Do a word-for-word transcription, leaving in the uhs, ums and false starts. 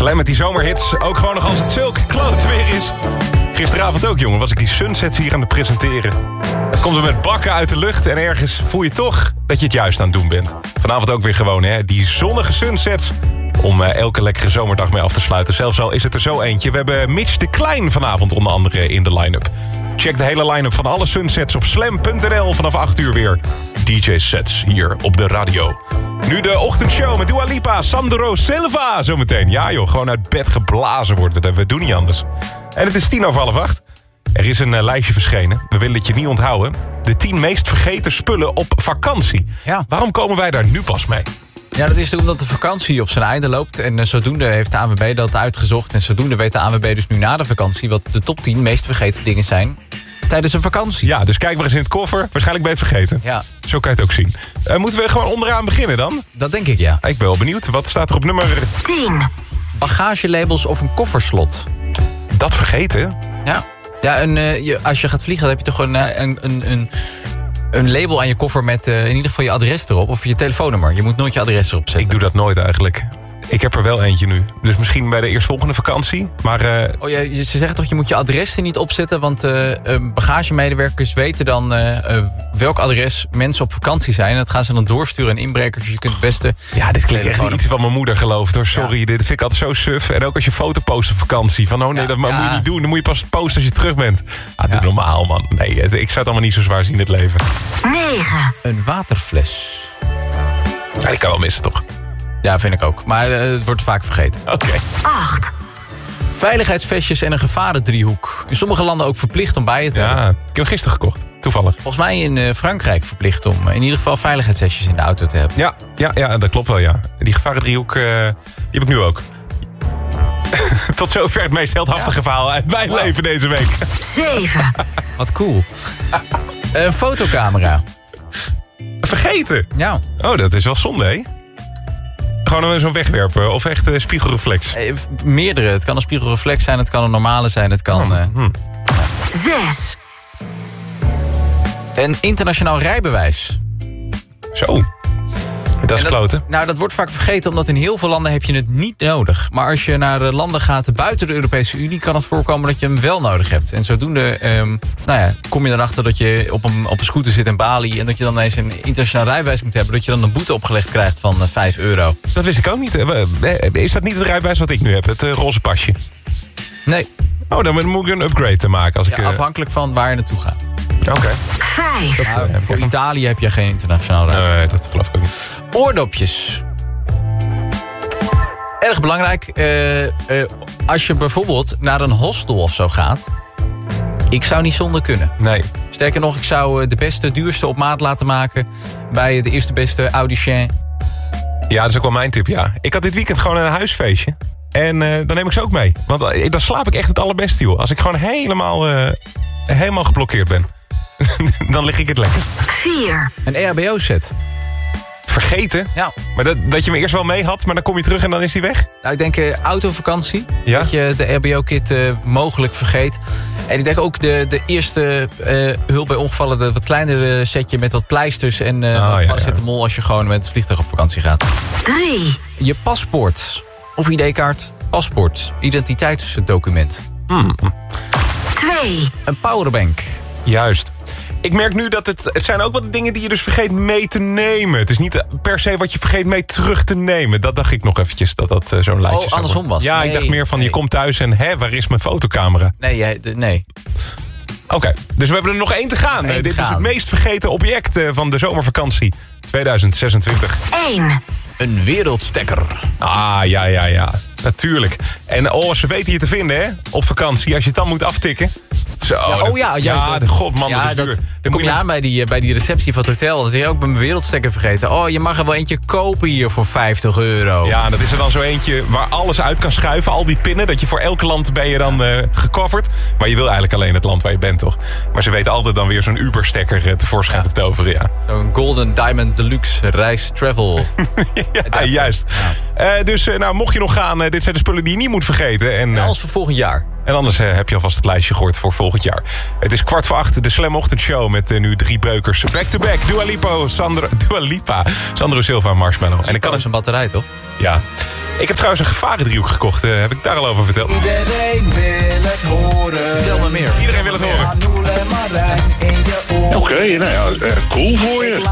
Slam met die zomerhits. Ook gewoon nog als het zulk kloot weer is. Gisteravond ook, jongen, was ik die sunsets hier aan het presenteren. Het komt er met bakken uit de lucht en ergens voel je toch dat je het juist aan het doen bent. Vanavond ook weer gewoon, hè, die zonnige sunsets om uh, elke lekkere zomerdag mee af te sluiten. Zelfs al is het er zo eentje. We hebben Mitch de Klein vanavond onder andere in de line-up. Check de hele line-up van alle sunsets op slam punt n l. Vanaf acht uur weer D J-sets hier op de radio. Nu de ochtendshow met Dua Lipa, Sandro Silva zometeen. Ja joh, gewoon uit bed geblazen worden. We doen niet anders. En het is tien over half acht. Er is een uh, lijstje verschenen. We willen het je niet onthouden. De tien meest vergeten spullen op vakantie. Ja. Waarom komen wij daar nu pas mee? Ja, dat is omdat de vakantie op zijn einde loopt. En uh, zodoende heeft de A N W B dat uitgezocht. En zodoende weet de A N W B dus nu na de vakantie wat de top tien meest vergeten dingen zijn tijdens een vakantie. Ja, dus kijk maar eens in het koffer. Waarschijnlijk ben je het vergeten. Ja. Zo kan je het ook zien. Uh, moeten we gewoon onderaan beginnen dan? Dat denk ik, ja. Ik ben wel benieuwd. Wat staat er op nummer tien? Bagagelabels of een kofferslot. Dat vergeten? Ja. Ja, een, uh, je, als je gaat vliegen, dan heb je toch een, een, een, een, een label aan je koffer met uh, in ieder geval je adres erop. Of je telefoonnummer. Je moet nooit je adres erop zetten. Ik doe dat nooit eigenlijk. Ik heb er wel eentje nu. Dus misschien bij de eerstvolgende vakantie. Maar, uh... oh, ja, ze zeggen toch, je moet je adres er niet opzetten. Want uh, bagagemedewerkers weten dan uh, uh, welk adres mensen op vakantie zijn. En dat gaan ze dan doorsturen aan inbrekers. Dus je kunt het beste... Ja, dit klinkt echt iets van mijn moeder gelooft hoor. Sorry, ja. Dit vind ik altijd zo suf. En ook als je foto post op vakantie. Van oh nee, ja, dat ja. moet je niet doen. Dan moet je pas posten als je terug bent. Ah, doe ja. normaal man. Nee, ik zou het allemaal niet zo zwaar zien in het leven. negen. Een waterfles. Ja, die kan wel missen toch? Ja, vind ik ook. Maar uh, het wordt vaak vergeten. Oké. Okay. acht. Veiligheidsvestjes en een gevarendriehoek. In sommige landen ook verplicht om bij je te ja, hebben. Ja, ik heb hem gisteren gekocht. Toevallig. Volgens mij in uh, Frankrijk verplicht om uh, in ieder geval veiligheidsvestjes in de auto te hebben. Ja, ja, ja dat klopt wel, ja. Die gevarendriehoek, uh, die heb ik nu ook. Tot zover het meest heldhaftige ja. verhaal uit mijn wow. leven deze week. zeven. Wat cool. Een uh, fotocamera. Vergeten? Ja. Oh, dat is wel zonde, hè? Gewoon zo'n wegwerpen of echt uh, spiegelreflex? Eh, meerdere. Het kan een spiegelreflex zijn, het kan een normale zijn, het kan... Uh, hmm. Zes. Een internationaal rijbewijs. Zo. Dat is kloten. Nou, dat wordt vaak vergeten, omdat in heel veel landen heb je het niet nodig. Maar als je naar de landen gaat buiten de Europese Unie, kan het voorkomen dat je hem wel nodig hebt. En zodoende um, nou ja, kom je erachter dat je op een, op een scooter zit in Bali en dat je dan ineens een internationaal rijbewijs moet hebben, dat je dan een boete opgelegd krijgt van uh, vijf euro. Dat wist ik ook niet. Is dat niet het rijbewijs wat ik nu heb, het uh, roze pasje? Nee. Oh, dan moet ik een upgrade maken. Als ja, ik, uh... afhankelijk van waar je naartoe gaat. Oké. Okay. Vijf. Dat, uh, voor Italië heb je geen internationaal rijbewijs. Nee, dat geloof ik ook niet. Oordopjes. Erg belangrijk. Uh, uh, als je bijvoorbeeld naar een hostel of zo gaat. Ik zou niet zonder kunnen. Nee. Sterker nog, ik zou de beste, duurste op maat laten maken bij de eerste beste Audition. Ja, dat is ook wel mijn tip, ja. Ik had dit weekend gewoon een huisfeestje. En uh, dan neem ik ze ook mee. Want uh, dan slaap ik echt het allerbeste, joh. Als ik gewoon helemaal, uh, helemaal geblokkeerd ben. Dan lig ik het lekkerst. Vier. Een E H B O-set. Vergeten? Ja. Maar dat, dat je me eerst wel mee had, maar dan kom je terug en dan is die weg? Nou, ik denk uh, autovakantie. Ja? Dat je de E H B O-kit uh, mogelijk vergeet. En ik denk ook de, de eerste uh, hulp bij ongevallen, de wat kleinere setje met wat pleisters en uh, oh, wat ja, paracetamol ja. als je gewoon met het vliegtuig op vakantie gaat. Drie. Je paspoort. Of I D-kaart. Paspoort. Identiteitsdocument. Hmm. Twee. Een powerbank. Juist. Ik merk nu dat het... Het zijn ook wat dingen die je dus vergeet mee te nemen. Het is niet per se wat je vergeet mee terug te nemen. Dat dacht ik nog eventjes, dat dat uh, zo'n lijstje oh, andersom was. Ja, nee, ik dacht meer van, nee. je komt thuis en... Hé, waar is mijn fotocamera? Nee, jij, de, nee. Oké, okay, dus we hebben er nog één te gaan. Eén te Dit gaan. is het meest vergeten object uh, van de zomervakantie tweeduizend zesentwintig. Eén. Een wereldstekker. Ah, ja, ja, ja. Natuurlijk. En oh, ze weten je te vinden, hè? Op vakantie, als je het dan moet aftikken. Zo, ja, oh ja, juist. Ja, de god, man, ja, dat is duur. Dat, Dan, dan kom je aan bij die, bij die receptie van het hotel. Dan zeg je ook, ik ben mijn wereldstekker vergeten. Oh, je mag er wel eentje kopen hier voor vijftig euro. Ja, dat is er dan zo eentje waar alles uit kan schuiven. Al die pinnen, dat je voor elk land ben je dan uh, gecoverd. Maar je wil eigenlijk alleen het land waar je bent, toch? Maar ze weten altijd dan weer zo'n Uber-stekker uh, tevoorschijn ja. te toveren, ja. Zo'n Golden Diamond Deluxe reis travel. ja, juist. Ja. Uh, dus uh, nou, mocht je nog gaan, uh, dit zijn de spullen die je niet moet vergeten. En, uh, ja, alles voor volgend jaar. En anders uh, heb je alvast het lijstje gehoord voor volgend jaar. Het is kwart voor acht, de Slam Ochtendshow met uh, nu drie beukers. Back-to-back, Dua Lipa, Sandro, Dua Lipa, Sandro Silva en Marshmallow. En ik kan eens een batterij, toch? Ja. Ik heb trouwens een gevarendriehoek gekocht. Uh, heb ik daar al over verteld? Iedereen wil het horen. Vertel me meer. Iedereen wil het horen. Oké, okay, nou ja, cool voor je.